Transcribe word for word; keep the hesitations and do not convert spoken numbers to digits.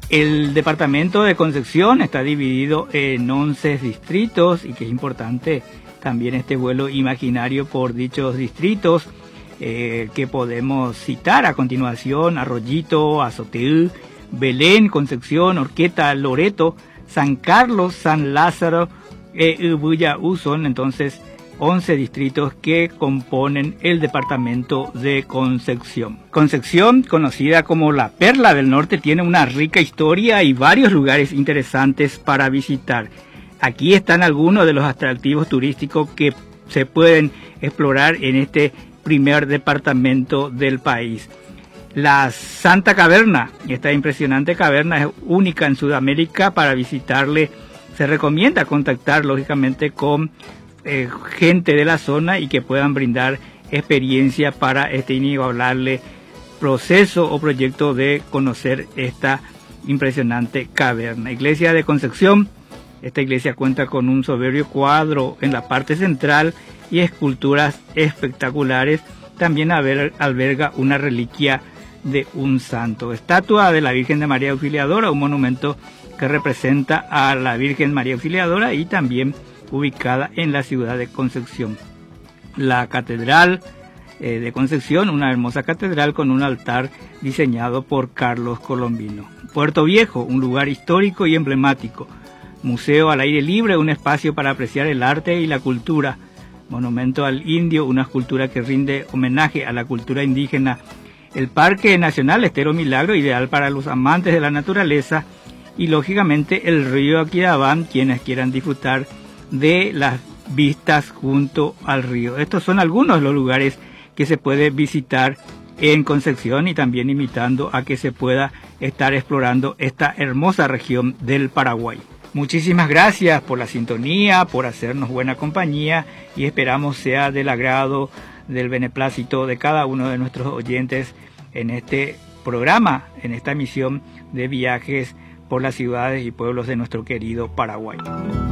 El departamento de Concepción está dividido en once distritos y que es importante también este vuelo imaginario por dichos distritos eh, que podemos citar a continuación: Arroyito, Azoteú, Belén, Concepción, Horqueta, Loreto, San Carlos, San Lázaro e Ubuyaú. Son entonces once distritos que componen el departamento de Concepción. Concepción, conocida como la Perla del Norte, tiene una rica historia y varios lugares interesantes para visitar. Aquí están algunos de los atractivos turísticos que se pueden explorar en este primer departamento del país. La Santa Caverna, esta impresionante caverna es única en Sudamérica. Para visitarle se recomienda contactar lógicamente con eh, gente de la zona y que puedan brindar experiencia para este inigualable proceso o proyecto de conocer esta impresionante caverna. Iglesia de Concepción. Esta iglesia cuenta con un soberbio cuadro en la parte central y esculturas espectaculares. También alberga una reliquia de un santo. Estatua de la Virgen de María Auxiliadora, un monumento que representa a la Virgen María Auxiliadora y también ubicada en la ciudad de Concepción. La Catedral eh, de Concepción, una hermosa catedral con un altar diseñado por Carlos Colombino. Puerto Viejo, un lugar histórico y emblemático. Museo al aire libre, un espacio para apreciar el arte y la cultura. Monumento al Indio, una escultura que rinde homenaje a la cultura indígena. El Parque Nacional Estero Milagro, ideal para los amantes de la naturaleza. Y lógicamente el río Aquidabán, quienes quieran disfrutar de las vistas junto al río. Estos son algunos de los lugares que se puede visitar en Concepción y también invitando a que se pueda estar explorando esta hermosa región del Paraguay. Muchísimas gracias por la sintonía, por hacernos buena compañía y esperamos sea del agrado, del beneplácito de cada uno de nuestros oyentes en este programa, en esta emisión de viajes por las ciudades y pueblos de nuestro querido Paraguay.